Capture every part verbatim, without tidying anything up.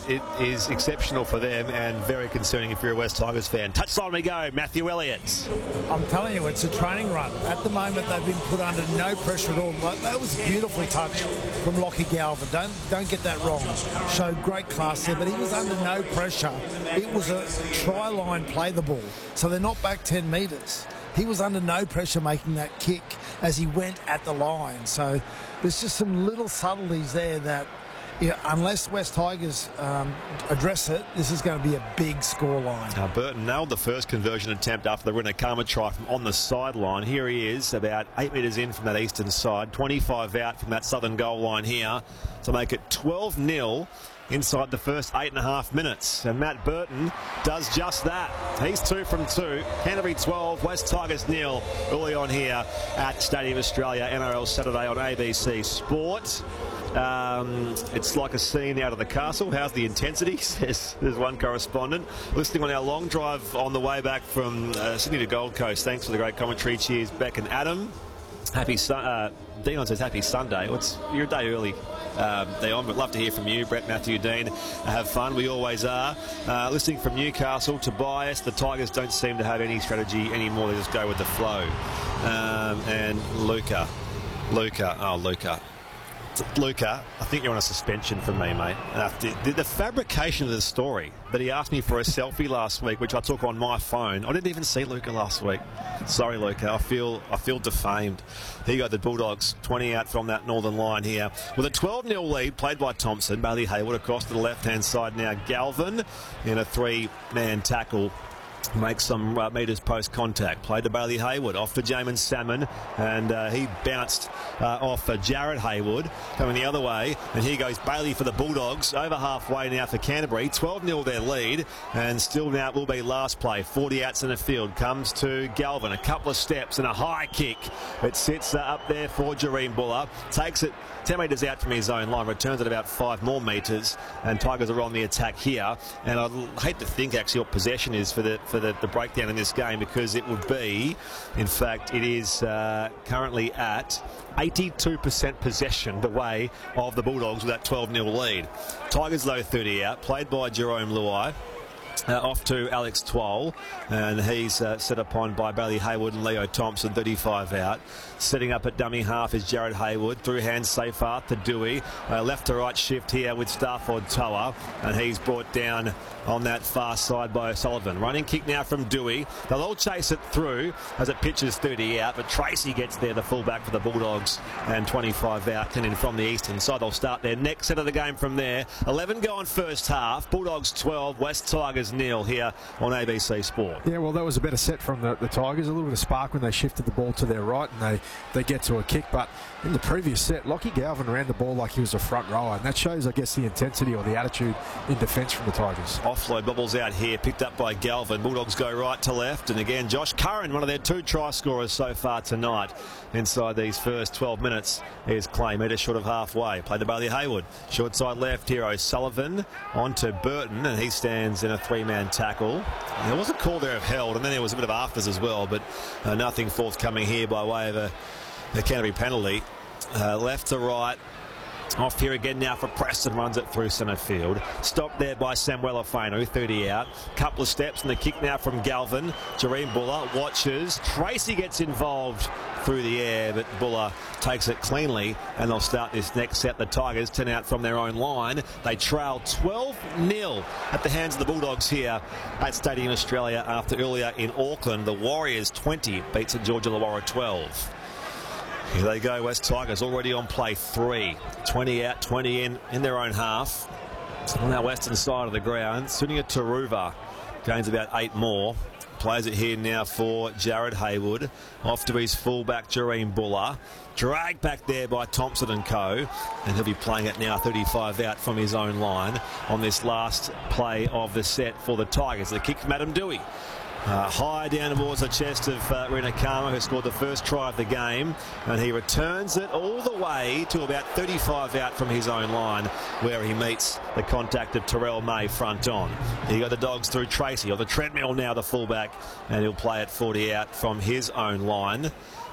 it is exceptional for them and very concerning if you're a West Tigers fan. Touchline we go, Matthew Elliott. I'm telling you, it's a training run. At the moment, they've been put under no pressure at all. That was beautifully touched from Lockie Galvin. Don't don't get that wrong. Showed great class there, but he was under no pressure. It was a try line, play the ball. So they're not back ten metres. He was under no pressure making that kick as he went at the line. So there's just some little subtleties there that, yeah, unless West Tigers um, address it, this is going to be a big scoreline. Now, Burton nailed the first conversion attempt after the Rinakama try from on the sideline. Here he is, about eight metres in from that eastern side, twenty-five out from that southern goal line here to make it twelve nil inside the first eight and a half minutes. And Matt Burton does just that. He's two from two. Canterbury twelve, West Tigers nil early on here at Stadium Australia, N R L Saturday on A B C Sport. Um, it's like a scene out of the castle. How's the intensity? Says there's one correspondent. Listening on our long drive on the way back from uh, Sydney to Gold Coast. Thanks for the great commentary. Cheers, Beck and Adam. Happy Sun uh, Dion says happy Sunday. What's you're a day early, um, Dion, but love to hear from you, Brett, Matthew, Dean. Have fun. We always are. Uh, listening from Newcastle, Tobias. The Tigers don't seem to have any strategy anymore. They just go with the flow. Um, and Luca, Luca, oh Luca. Luca, I think you're on a suspension from me, mate. Uh, the, the fabrication of the story that he asked me for a selfie last week, which I took on my phone. I didn't even see Luca last week. Sorry, Luca. I feel I feel defamed. Here you go, the Bulldogs, twenty out from that northern line here. With a twelve nil lead played by Thompson. Bailey Hayward across to the left-hand side now. Galvin in a three-man tackle. Makes some uh, metres post contact. Played to Bailey Hayward, off to Jamin Salmon, and uh, he bounced uh, off uh, Jared Hayward, coming the other way. And here goes Bailey for the Bulldogs, over halfway now for Canterbury. twelve nil their lead, and still now it will be last play. forty outs in the field, comes to Galvin, a couple of steps and a high kick. It sits uh, up there for Jareem Buller, takes it ten metres out from his own line, returns it about five more metres, and Tigers are on the attack here. And I'd hate to think actually what possession is for the for the, the breakdown in this game, because it would be, in fact, it is uh, currently at eighty-two percent possession the way of the Bulldogs with that twelve nil lead. Tigers though thirty out, played by Jerome Luai. Uh, off to Alex Twal, and he's uh, set upon by Bailey Hayward and Leo Thompson, thirty-five out. Setting up at dummy half is Jared Hayward, through hands Seyfarth to Dewey. Uh, left to right shift here with Stafford Toa, and he's brought down on that far side by O'Sullivan. Running kick now from Dewey. They'll all chase it through as it pitches thirty out, but Tracy gets there, the fullback for the Bulldogs, and twenty-five out, and in from the eastern side. They'll start their next set of the game from there. eleven going first half. Bulldogs twelve, West Tigers nil here on A B C Sport. Yeah, well, that was a better set from the, the Tigers. A little bit of spark when they shifted the ball to their right and they, they get to a kick. But in the previous set, Lockie Galvin ran the ball like he was a front rower, and that shows, I guess, the intensity or the attitude in defence from the Tigers. Offload bubbles out here, picked up by Galvin. Bulldogs go right to left, and again Josh Curran, one of their two try scorers so far tonight inside these first twelve minutes, is Clay, metre short of halfway. Played to Bailey Hayward, short side left here. O'Sullivan onto Burton, and he stands in a three-man tackle. And there was a call there of held, and then there was a bit of afters as well, but uh, nothing forthcoming here by way of a, a Canterbury penalty. Uh, left to right. Off here again now for Preston, runs it through centre field. Stopped there by Samuel Afeno, thirty out. Couple of steps and the kick now from Galvin. Jareem Buller watches. Tracy gets involved through the air, but Buller takes it cleanly, and they'll start this next set. The Tigers ten out from their own line. They trail twelve nil at the hands of the Bulldogs here at Stadium Australia after earlier in Auckland. The Warriors twenty beat St George Illawarra twelve. Here they go, West Tigers already on play three. twenty out, twenty in, in their own half. On that western side of the ground, Sunia Taruva gains about eight more. Plays it here now for Jared Hayward. Off to his fullback, Jareem Buller. Dragged back there by Thompson and co. And he'll be playing it now, thirty-five out from his own line on this last play of the set for the Tigers. The kick from Adam Dewey. Uh, high down towards the chest of uh, Rinakama, who scored the first try of the game, and he returns it all the way to about thirty-five out from his own line, where he meets the contact of Terrell May front on. He got the Dogs through Tracy on the treadmill now, the fullback, and he'll play it forty out from his own line.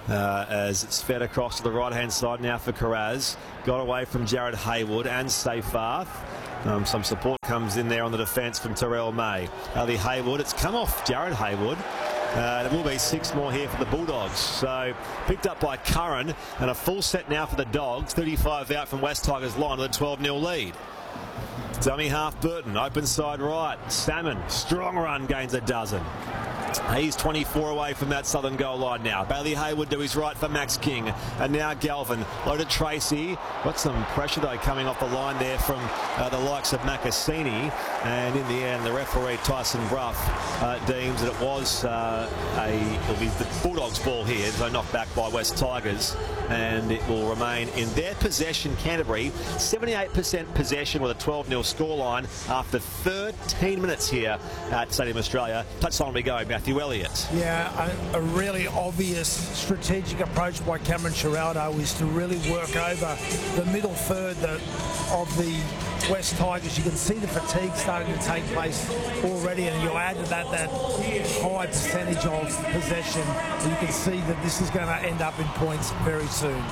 uh, as it's fed across to the right-hand side now for Kiraz. Got away from Jared Haywood and Seyfarth. Um, some support comes in there on the defence from Terrell May. Bailey Haywood, it's come off Jared Haywood. Uh, there will be six more here for the Bulldogs. So picked up by Curran, and a full set now for the Dogs. thirty-five out from West Tigers line with a twelve nil lead. Dummy half Burton, open side right. Salmon, strong run, gains a dozen. He's twenty-four away from that southern goal line now. Bailey Haywood to his right for Max King. And now Galvin. Low to Tracy. Got some pressure though coming off the line there from uh, the likes of Macassini. And in the end, the referee Tyson Bruff uh, deems that it was uh, a it'll be the Bulldogs ball here. So knocked back by West Tigers. And it will remain in their possession. Canterbury, seventy-eight percent possession with a twelve nil scoreline after thirteen minutes here at Stadium Australia. Touchline we go. Matthew Elliott. Yeah, a, a really obvious strategic approach by Cameron Ciraldo is to really work over the middle third the, of the West Tigers. You can see the fatigue starting to take place already, and you add to that that high percentage of possession. You can see that this is going to end up in points very soon.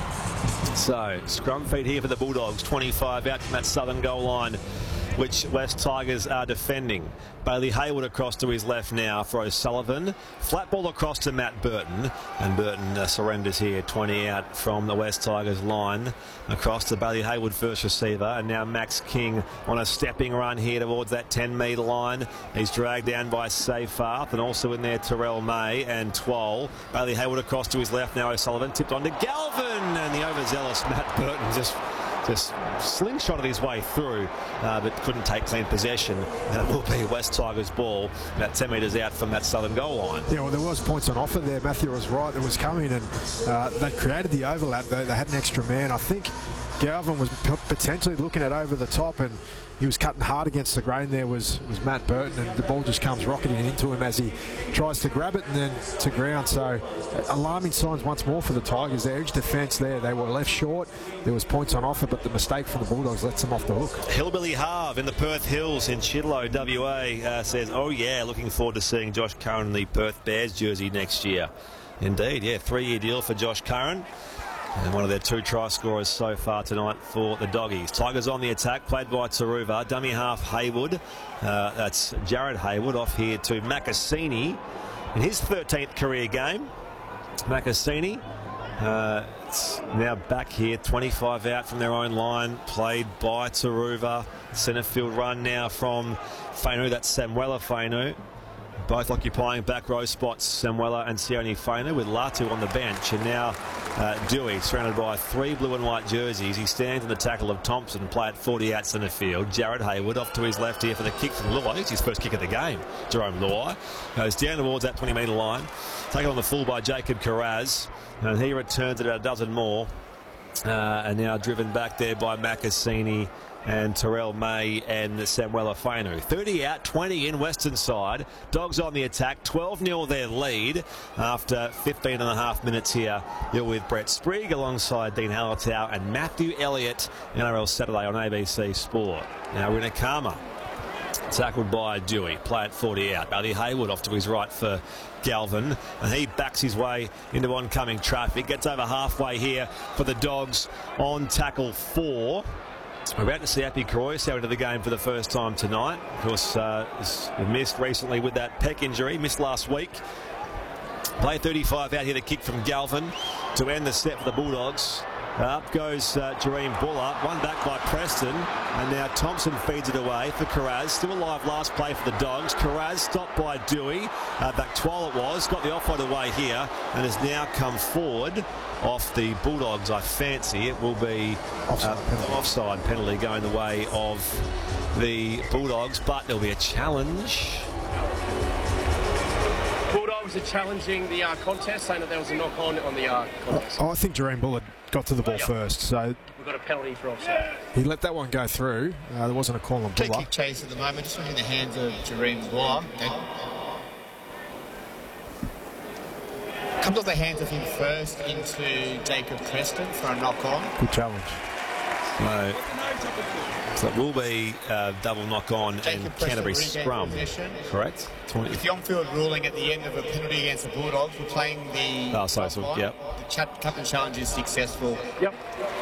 So, scrum feed here for the Bulldogs. twenty-five out from that southern goal line, which West Tigers are defending. Bailey Haywood across to his left now for O'Sullivan. Flat ball across to Matt Burton. And Burton uh, surrenders here, twenty out from the West Tigers line. Across to Bailey Haywood, first receiver. And now Max King on a stepping run here towards that ten metre line. He's dragged down by Seyfarth, and also in there Terrell May and Twal. Bailey Haywood across to his left now. O'Sullivan tipped on to Galvin. And the overzealous Matt Burton just... just slingshotted his way through, uh, but couldn't take clean possession. And it will be West Tigers ball about ten metres out from that southern goal line. Yeah, well, there was points on offer there. Matthew was right. It was coming, and uh, they created the overlap. They, they had an extra man. I think Galvin was potentially looking at over the top, and he was cutting hard against the grain. There was, was Matt Burton, and the ball just comes rocketing into him as he tries to grab it and then to ground. So alarming signs once more for the Tigers. Their edge defence there, they were left short. There was points on offer, but the mistake from the Bulldogs lets them off the hook. Hillbilly Harv in the Perth Hills in Chidlow, W A, uh, says, oh yeah, looking forward to seeing Josh Curran in the Perth Bears jersey next year. Indeed, yeah, three-year deal for Josh Curran. And one of their two try scorers so far tonight for the Doggies. Tigers on the attack, played by Taruva. Dummy half Haywood. Uh, that's Jared Haywood off here to Macassini in his thirteenth career game. Macassini uh, it's now back here, twenty-five out from their own line, played by Taruva. Centre field run now from Fainu. That's Samuela Fainu. Both occupying back row spots, Samuela and Sione Fainu, with Latu on the bench. And now uh, Dewey, surrounded by three blue and white jerseys. He stands in the tackle of Thompson, play at forty out centre field. Jared Haywood off to his left here for the kick from Luai. It's his first kick of the game. Jerome Luai goes down towards that twenty metre line. Taken on the full by Jacob Kiraz. And he returns it at a dozen more. Uh, and now driven back there by Macassini and Terrell May and Samuela Fainu. thirty out, twenty in Western side. Dogs on the attack, twelve nil their lead after fifteen and a half minutes here. You're with Brett Sprigg alongside Dean Hallertau and Matthew Elliott. N R L Saturday on A B C Sport. Now Rinakama, tackled by Dewey, play at forty out. Bailey Haywood off to his right for Galvin, and he backs his way into oncoming traffic. Gets over halfway here for the Dogs on tackle four. We're about to see Appy Croyce out into the game for the first time tonight. Of course, uh, he's missed recently with that pec injury, missed last week. Play thirty-five out here to kick from Galvin to end the set for the Bulldogs. Up goes uh, Jareem Buller, one back by Preston, and now Thompson feeds it away for Kiraz. Still alive last play for the Dogs. Kiraz stopped by Dewey. Uh, back twelve it was, got the offload away here, and has now come forward off the Bulldogs. I fancy it will be offside, uh, penalty. offside penalty going the way of the Bulldogs, but there'll be a challenge. Bulldogs are challenging the uh, contest, saying that there was a knock on on the uh, contest. Oh, I think Jareem Buller got to the ball yep. first, so we've got a penalty for offside. He let that one go through. Uh, there wasn't a call on Buller. Kick chase at the moment, just in the hands of Jareem Buller. Comes off the hands of him first into Jacob Preston for a knock on. Good challenge. No. So it will be uh, double knock on and Canterbury scrum, correct? twenty. With the on-field ruling at the end of a penalty against the Bulldogs, we're playing the... Oh, sorry, so, yep. The ch- captain challenge is successful. Yep.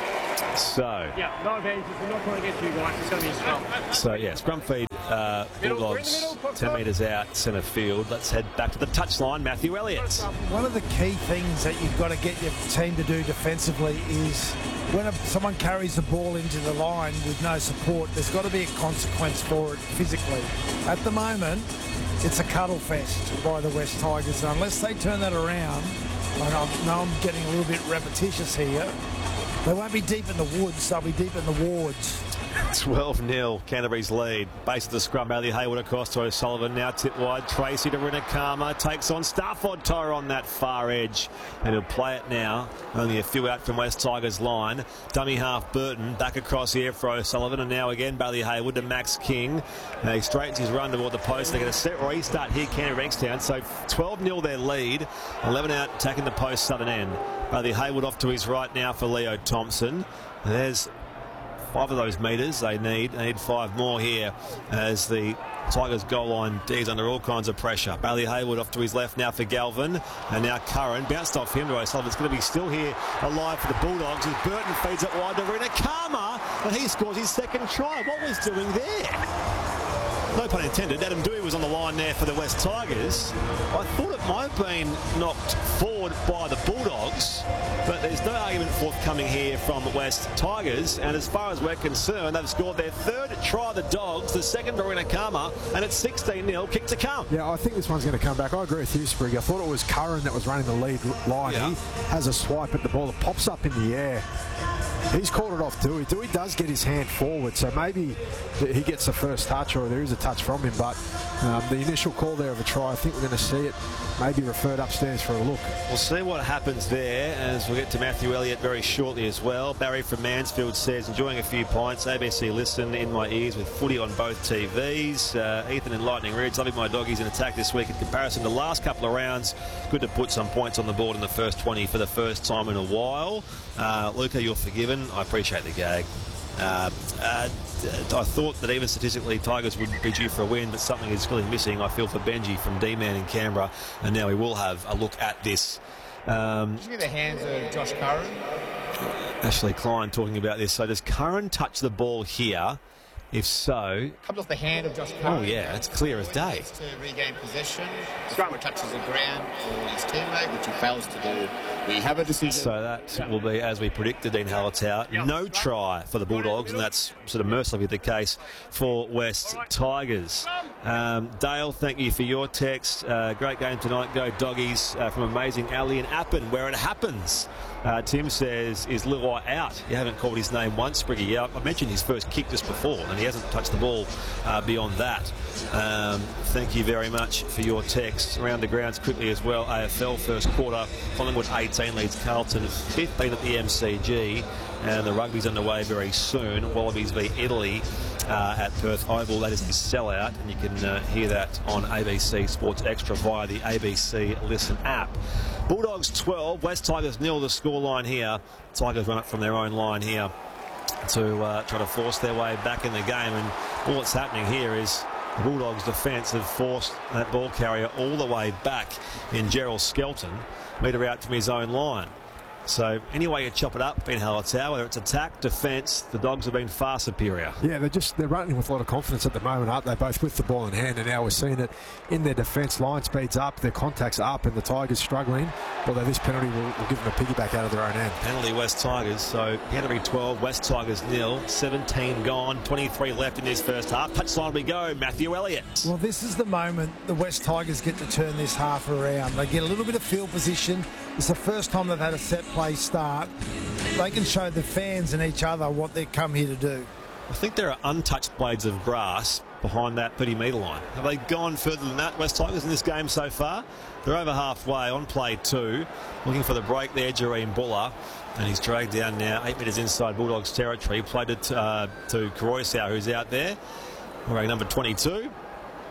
So... Yeah, no advantage. We're not going against you guys. It's going to be a scrum. So, yeah, scrum feed, uh, Bulldogs ten metres out, centre field. Let's head back to the touchline. Matthew Elliott. One of the key things that you've got to get your team to do defensively is when a, someone carries the ball into the line with no support, there's got to be a consequence for it physically. At the moment, it's a cuddle fest by the West Tigers. And unless they turn that around, and I know I'm getting a little bit repetitious here, they won't be deep in the woods, they'll be deep in the wards. twelve nil, Canterbury's lead. Base of the scrum, Bailey Hayward across to O'Sullivan. Now tip wide. Tracy to Rinakama. Takes on Stafford Toa on that far edge. And he'll play it now. Only a few out from West Tigers' line. Dummy half Burton. Back across here for O'Sullivan. And now again Bailey Hayward to Max King. And he straightens his run toward the post. They're going to set restart here, Canterbury Bankstown. So twelve nil their lead. eleven out attacking the post southern end. Bailey Hayward off to his right now for Leo Thompson. And there's five of those metres they need. They need five more here as the Tigers goal line D's under all kinds of pressure. Bailey Hayward off to his left now for Galvin. And now Curran bounced off him to O'Sullivan. It's going to be still here alive for the Bulldogs as Burton feeds it wide to Rinakama. And he scores his second try. What was doing there? No pun intended. Adam Dewey was on the line there for the West Tigers. I thought it might have been knocked forward by the Bulldogs, but there's no argument forthcoming here from the West Tigers. And as far as we're concerned, they've scored their third try, the Dogs, the second to Rinakama, and it's sixteen nil, kick to come. Yeah, I think this one's going to come back. I agree with you, Sprigg. I thought it was Curran that was running the lead line. Yeah. He has a swipe at the ball that pops up in the air. He's called it off Dewey. Dewey does get his hand forward, so maybe he gets the first touch or there is a touch from him, but um, the initial call there of a try, I think we're going to see it maybe referred upstairs for a look. We'll see what happens there as we'll get to Matthew Elliott very shortly as well. Barry from Mansfield says, enjoying a few pints. A B C listen in my ears with footy on both T Vs. Uh, Ethan in Lightning Ridge, loving my doggies in attack this week in comparison to the last couple of rounds. Good to put some points on the board in the first twenty for the first time in a while. Uh, Luca, you're forgiven. I appreciate the gag. Uh, uh, I thought that even statistically Tigers would be due for a win, but something is clearly missing. I feel for Benji from D-Man in Canberra, and now we will have a look at this. Um, Did you get the hands of Josh Curran? Ashley Klein talking about this. So does Curran touch the ball here? If so... Comes off the hand of Josh Curran. Oh, yeah, it's clear as day. To regain possession before it touches the ground for his teammate, which he fails to do. We have a decision. So that will be, as we predicted, Dean Hallertau, no try for the Bulldogs, and that's sort of mercifully the case for West Tigers. Um, Dale, thank you for your text. Uh, great game tonight. Go Doggies uh, from amazing Ali and Appen, where it happens. Uh, Tim says, is Luai out? You haven't called his name once, Spriggy. Yeah, I mentioned his first kick just before, and he hasn't touched the ball uh, beyond that. Um, thank you very much for your text. Around the grounds quickly as well. A F L first quarter. Collingwood eighteen leads Carlton fifteen at the M C G. And the rugby's underway very soon. Wallabies v Italy uh, at Perth Oval. That is the sellout, and you can uh, hear that on A B C Sports Extra via the A B C Listen app. Bulldogs twelve, West Tigers nil, the scoreline here. Tigers run it from their own line here to uh, try to force their way back in the game. And all that's happening here is the Bulldogs' defence have forced that ball carrier all the way back in Gerald Skelton, metre out from his own line. So any way you chop it up, Ben Hallertau, whether it's attack, defence, the Dogs have been far superior. Yeah, they're just they're running with a lot of confidence at the moment, aren't they? Both with the ball in hand, and now we're seeing it in their defence. Line speeds up, their contacts up, and the Tigers struggling. Although this penalty will, will give them a piggyback out of their own end. Penalty West Tigers. So Canterbury twelve, West Tigers nil. seventeen gone, twenty-three left in this first half. Touchline we go, Matthew Elliott. Well, this is the moment the West Tigers get to turn this half around. They get a little bit of field position. It's the first time they've had a set play start. They can show the fans and each other what they've come here to do. I think there are untouched blades of grass behind that thirty metre line. Have they gone further than that, West Tigers, in this game so far? They're over halfway on play two. Looking for the break there, Jareen Buller. And he's dragged down now, eight metres inside Bulldogs territory. Played it uh, to Karoisau, who's out there, wearing number twenty-two.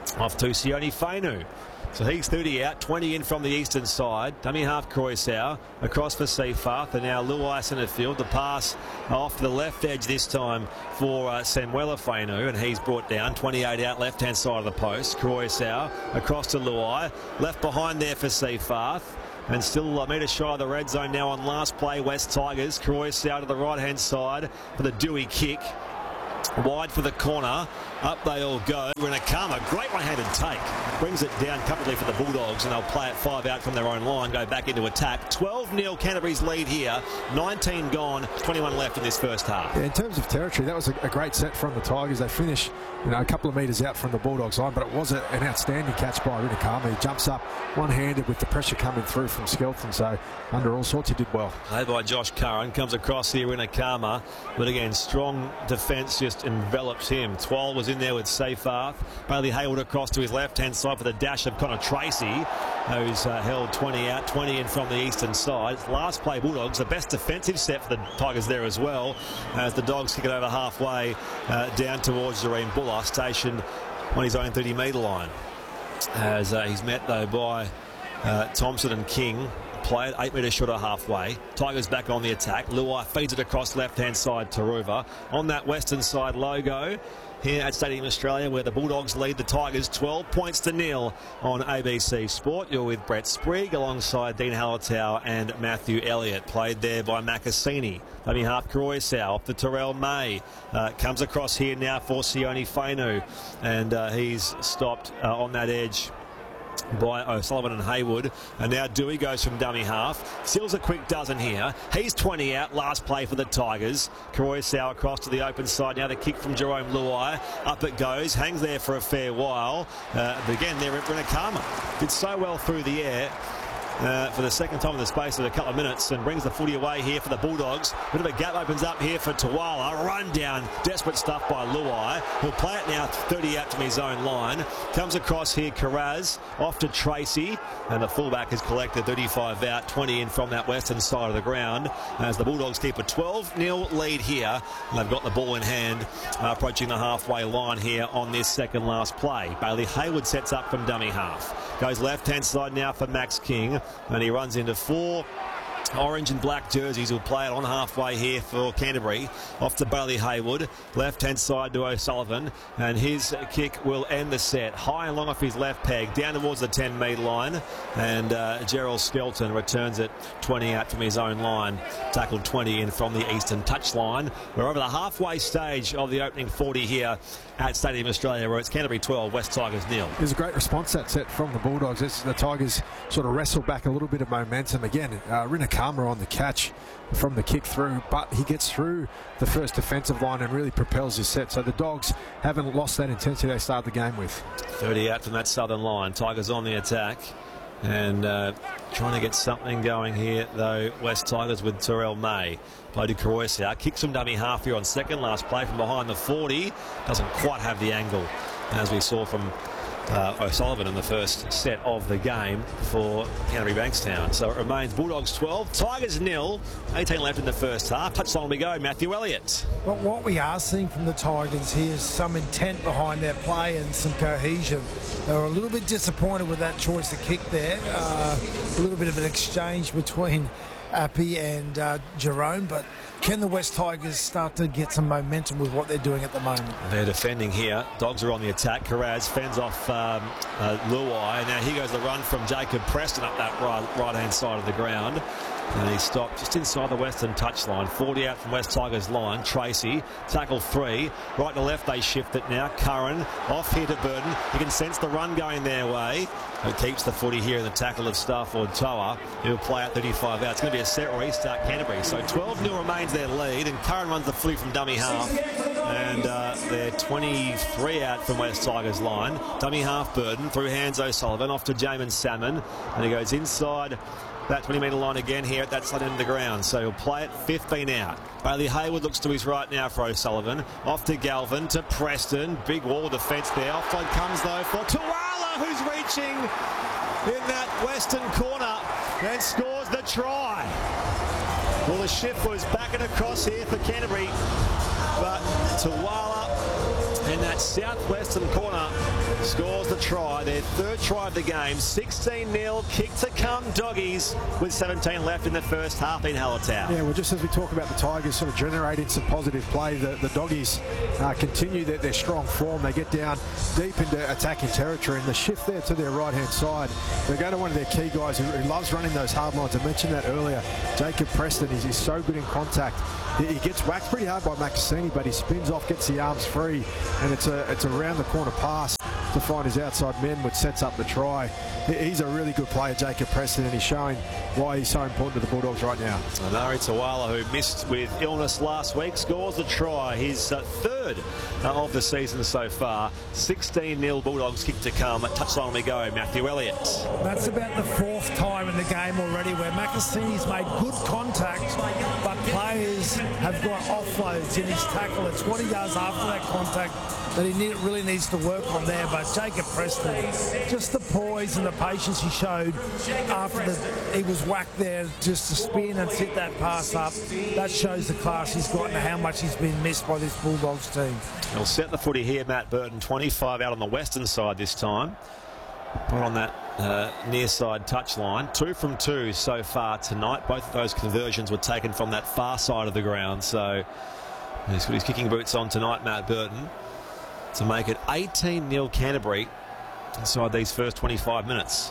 Off to Sione Fainu. So he's thirty out, twenty in from the eastern side. Dummy half Croissau across for Seafarth, and now Luai centre field. The pass off the left edge this time for uh, Samuela Fainu, and he's brought down. twenty-eight out, left hand side of the post. Croissau across to Luai, left behind there for Seafarth. And still a metre shy of the red zone now on last play, West Tigers. Croissau to the right hand side for the Dewey kick. Wide for the corner. Up they all go. Rinakama, great one-handed take. Brings it down comfortably for the Bulldogs, and they'll play it five out from their own line, go back into attack. twelve nil Canterbury's lead here. nineteen gone, twenty-one left in this first half. Yeah, in terms of territory, that was a, a great set from the Tigers. They finish, you know, a couple of metres out from the Bulldogs line, but it was a, an outstanding catch by Rinakama. He jumps up one-handed with the pressure coming through from Skelton, so under all sorts he did well. Played by Josh Curran, comes across here Rinakama, but again, strong defence just envelops him. Twal was in there with Seafarth. Bailey Hayward across to his left-hand side for the dash of Connor Tracy, who's uh, held twenty out, twenty in from the eastern side. Last play Bulldogs, the best defensive set for the Tigers there as well, as the Dogs kick it over halfway uh, down towards Zareen Buller, stationed on his own thirty metre line. As uh, he's met though by uh, Thompson and King. Play it eight metres short of halfway. Tigers back on the attack. Luai feeds it across left-hand side to Ruva. On that western side logo here at Stadium Australia, where the Bulldogs lead the Tigers twelve points to nil on A B C Sport. You're with Brett Sprigg alongside Dean Hallertau and Matthew Elliott. Played there by Macassini. Dummy half Croissau off the Terrell May. Uh, comes across here now for Sione Fainu, and uh, he's stopped uh, on that edge by O'Sullivan and Hayward. And now Dewey goes from dummy half. Seals a quick dozen here. He's twenty out. Last play for the Tigers. Croissau across to the open side. Now the kick from Jerome Luai. Up it goes. Hangs there for a fair while. Uh, but again, there at Rinakama. Did so well through the air. Uh, for the second time in the space of a couple of minutes, and brings the footy away here for the Bulldogs. Bit of a gap opens up here for Tuala. Run down, desperate stuff by Luai. He'll play it now thirty out from his own line. Comes across here, Carraz, off to Tracy, and the fullback is collected. thirty-five out, twenty in from that western side of the ground, as the Bulldogs keep a twelve nil lead here. And they've got the ball in hand, uh, approaching the halfway line here on this second last play. Bailey Hayward sets up from dummy half. Goes left-hand side now for Max King, and he runs into four orange and black jerseys. Will play it on halfway here for Canterbury. Off to Bailey Hayward. Left-hand side to O'Sullivan, and his kick will end the set. High and long off his left peg, down towards the ten metre line, and uh, Gerald Skelton returns it twenty out from his own line. Tackled twenty in from the eastern touchline. We're over the halfway stage of the opening forty here at Stadium Australia, where it's Canterbury twelve, West Tigers nil. It was a great response, that set from the Bulldogs. It's, the Tigers sort of wrestled back a little bit of momentum. Again, uh, Rinakama on the catch from the kick through, but he gets through the first defensive line and really propels his set. So the Dogs haven't lost that intensity they started the game with. thirty out from that southern line. Tigers on the attack. And uh, trying to get something going here, though, West Tigers with Terrell May. Play to Croissau. Kicks from dummy half here on second. Last play from behind the forty. Doesn't quite have the angle, as we saw from uh, O'Sullivan in the first set of the game for Canterbury Bankstown. So it remains Bulldogs twelve, Tigers nil. eighteen left in the first half. Touchline we go, Matthew Elliott. But what we are seeing from the Tigers here is some intent behind their play and some cohesion. They were a little bit disappointed with that choice to kick there. Uh, a little bit of an exchange between Appy and uh, Jerome, but can the West Tigers start to get some momentum with what they're doing at the moment? They're defending here. Dogs are on the attack. Carraz fends off um, uh, Luai. Now here goes the run from Jacob Preston up that right, right-hand side of the ground. And he stopped just inside the western touchline. forty out from West Tigers line. Tracy, tackle three. Right to left they shift it now. Curran off here to Burton. You can sense the run going their way. It keeps the footy here in the tackle of Stafford Toa. He'll play out thirty-five out. It's going to be a set restart Canterbury. So twelve nil remains their lead, and Curran runs the footy from dummy half. And uh, they're twenty-three out from West Tigers line. Dummy half Burton through hands O'Sullivan off to Jamin Salmon, and he goes inside that twenty metre line again here at that side end of the ground. So he'll play it fifteen out. Bailey Hayward looks to his right now for O'Sullivan. Off to Galvin, to Preston. Big wall defence there. Offload comes though for Tuala, who's reaching in that western corner and scores the try. Well, the shift was back and across here for Canterbury, but Tuala in that southwestern corner scores the try, their third try of the game. sixteen nil, kick to come Doggies with seventeen left in the first half in Hallertau. Yeah, well, just as we talk about the Tigers sort of generating some positive play, the, the Doggies uh, continue their, their strong form. They get down deep into attacking territory, and the shift there to their right-hand side, they go to one of their key guys who, who loves running those hard lines. I mentioned that earlier, Jacob Preston. He's, he's so good in contact. He, he gets whacked pretty hard by Macassini, but he spins off, gets the arms free, and it's a it's a round the corner pass to find his outside men, which sets up the try. He's a really good player, Jacob Preston, and he's showing why he's so important to the Bulldogs right now. Nari Tawala, who missed with illness last week, scores the try, his uh, third uh, of the season so far. sixteen nil Bulldogs, kick to come. Touchline we go, Matthew Elliott. That's about the fourth time in the game already where Macassini's made good contact, but players have got offloads in his tackle. It's what he does after that contact that he need, really needs to work on there. But Jacob Preston, just the poise and the patience he showed after the, he was whacked there, just to spin and sit that pass up, that shows the class he's got and how much he's been missed by this Bulldogs team. He'll set the footy here, Matt Burton, twenty-five out on the western side this time. Put on that uh, near side touchline. Two from two so far tonight. Both of those conversions were taken from that far side of the ground. So he's got his kicking boots on tonight, Matt Burton, to make it eighteen nil Canterbury inside these first twenty-five minutes.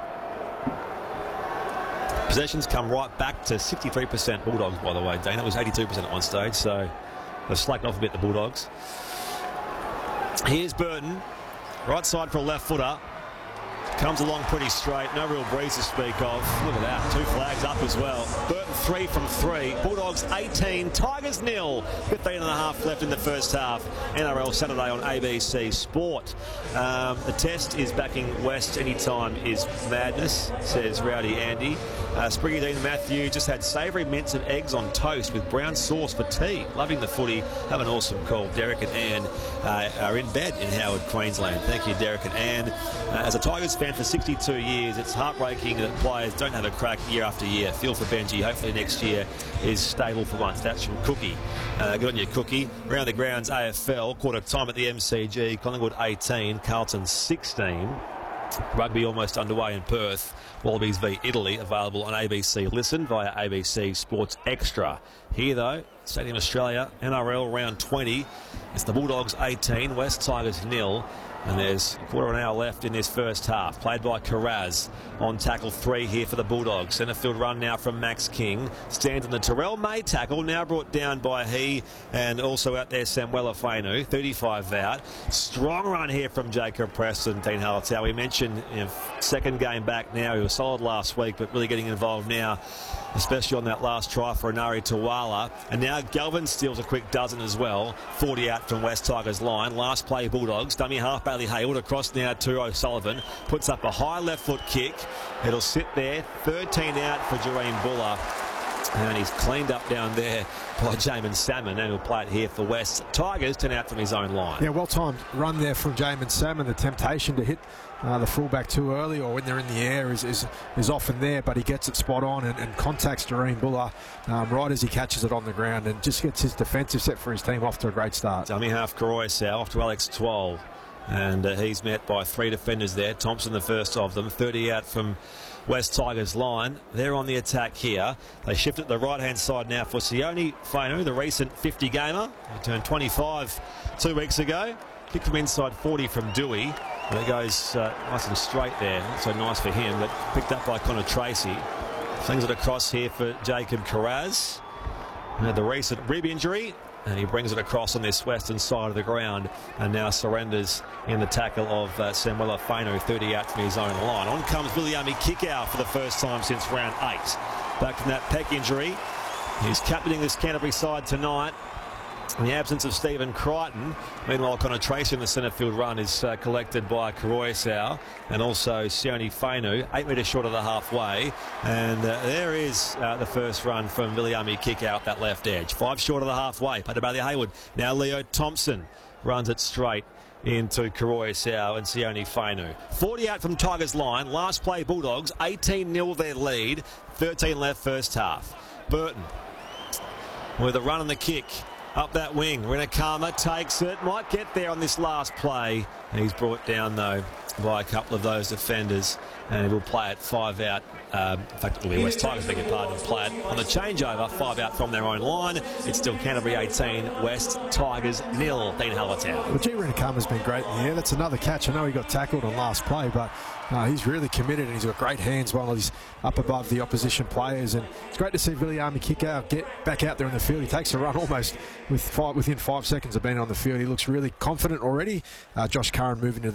Possessions come right back to sixty-three percent Bulldogs, by the way, Dana. It was eighty-two percent at one stage, so they've slacked off a bit, the Bulldogs. Here's Burton, right side for a left footer. Comes along pretty straight, no real breeze to speak of. Look at that, two flags up as well. Burton three from three, Bulldogs eighteen, Tigers nil. fifteen and a half left in the first half. N R L Saturday on A B C Sport. Um, the test is backing West anytime is madness, says Rowdy Andy. Uh, Springy Dean Matthew just had savoury mince and eggs on toast with brown sauce for tea. Loving the footy. Have an awesome call. Derek and Ann uh, are in bed in Howard, Queensland. Thank you, Derek and Ann. Uh, as a Tigers fan for sixty-two years, it's heartbreaking that players don't have a crack year after year. Feel for Benji. Hopefully next year is stable for once. That's from Cookie. Uh, good on you, Cookie. Around the grounds, A F L. Quarter time at the M C G. Collingwood eighteen, Carlton sixteen. Rugby almost underway in Perth. Wallabies v Italy, available on A B C Listen via A B C Sports Extra. Here though, Stadium Australia, N R L round twenty. It's the Bulldogs eighteen, West Tigers nil. And there's a quarter of an hour left in this first half. Played by Carraz on tackle three here for the Bulldogs. Centre field run now from Max King. Stands on the Terrell May tackle, now brought down by he, and also out there Samuela Fainu, thirty-five out. Strong run here from Jacob Preston, Dean Hallertau. We mentioned, you know, second game back now. He was solid last week, but really getting involved now, especially on that last try for Nari Tawala. And now Galvin steals a quick dozen as well. forty out from West Tigers line. Last play Bulldogs. Dummy half Bailey Hayward across now to O'Sullivan. Puts up a high left foot kick. It'll sit there. thirteen out for Jareen Buller. And he's cleaned up down there by Jamin Salmon, and he'll play it here for West Tigers. ten out from his own line. Yeah, well-timed run there from Jamin Salmon. The temptation to hit uh, the fullback too early or when they're in the air is is, is often there, but he gets it spot on and, and contacts Jareen Buller um, right as he catches it on the ground and just gets his defensive set for his team off to a great start. Dummy half Karoisau off to Alex Twelve. And uh, he's met by three defenders there. Thompson the first of them. thirty out from West Tigers line. They're on the attack here. They shift it to the right-hand side now for Sione Fainu, the recent fifty gamer. He turned twenty-five two weeks ago. Kick from inside forty from Dewey. And it goes uh, nice and straight there. Not so nice for him, but picked up by Connor Tracy. Flings it across here for Jacob Carraz. Had the recent rib injury. And he brings it across on this western side of the ground and now surrenders in the tackle of uh, Samuela Fainu, thirty out from his own line. On comes Viliami Kikau for the first time since round eight. Back from that pec injury. He's captaining this Canterbury side tonight in the absence of Stephen Crichton. Meanwhile, Connor Tracy in the centre field run is uh, collected by Karoisau and also Sione Fainu, eight metres short of the halfway. And uh, there is uh, the first run from Viliami kick out that left edge. Five short of the halfway. Played to Bailey Hayward. Now Leo Thompson runs it straight into Karoisau and Sione Fainu. forty out from Tigers line. Last play Bulldogs, eighteen nil their lead. thirteen left first half. Burton with a run and the kick. Up that wing, Renakama takes it, might get there on this last play. He's brought down though by a couple of those defenders, and he will play it five out. Um, in fact, it'll be West Tigers, beg your pardon, play it on the changeover, five out from their own line. It's still Canterbury eighteen, West Tigers nil. Dean Hallertown. Well, G. Renakama's been great in the air. That's another catch. I know he got tackled on last play, but uh, he's really committed and he's got great hands while he's up above the opposition players. And it's great to see Viliami kick out, get back out there in the field. He takes a run almost with five, within five seconds of being on the field. He looks really confident already. Uh, Josh Curran moving to the